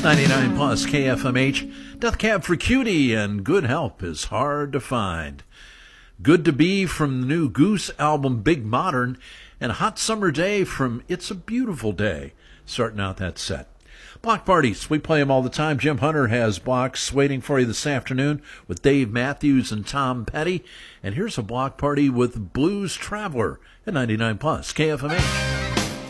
99 plus KFMH. Death Cab for Cutie and good help is hard to find. Good to Be from the new Goose album Big Modern, and Hot Summer Day from It's a Beautiful Day, starting out that set. Block parties, we play them all the time. Jim Hunter has blocks waiting for you this afternoon with Dave Matthews and Tom Petty. And here's a block party with Blues Traveler at 99 plus KFMH.